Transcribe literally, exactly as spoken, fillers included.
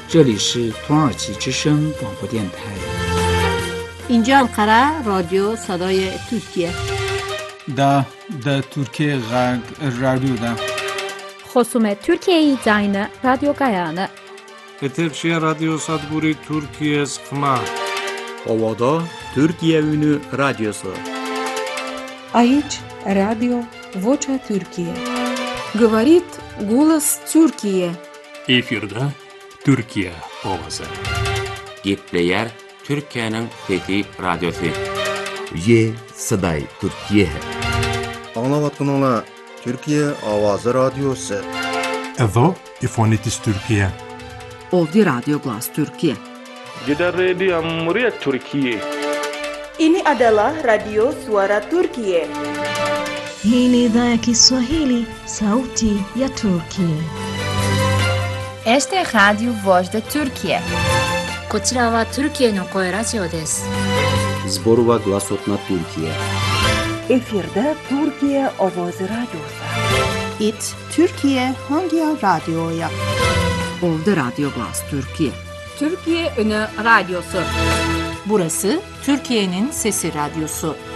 这里是土耳其之声广播电台。 اینجا انقره رادیو صدای ترکیه. دا دا ترکیه غرب رادیو دا. خصوم ترکیه زاین رادیو گایانه. Eterşehir Radyo Sadburi Türkiye Sıkma. Ovada Türkiye Ünü Radyosu. Aici Radio Vocea Türkiye. Говорит голос Türkiye. Efirde Türkiye Ovası. Gepleyer Türkiye'nin Fethi Radyosu. Ye Saday Türkiye. Anlavatkanlar Türkiye Avazı Radyosu. Evo İfonitis Türkiye. Ovdje Radio Glas Türkiye. Jeddah Radio Muryat Türkiye. Ini adalah Radio Suara Türkiye. Hii ni idhaa ya Kiswahili, Sauti ya Turkiye. Este Radio Voz de Türkiye. こちらはトルキエの声ラジオです。 Zborova Glasotna Türkiye. Efirde Türkiye Ovoz Radyosu. It Türkiye Hangi Radyo'ya? Ovdje Radio Glas Türkiye. Türkiye Ünü Radyosu. Burası Türkiye'nin Sesi Radyosu.